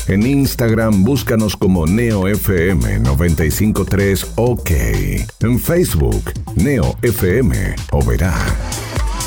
En Instagram búscanos como NeoFM 953 OK. En Facebook, NeoFM o Verá.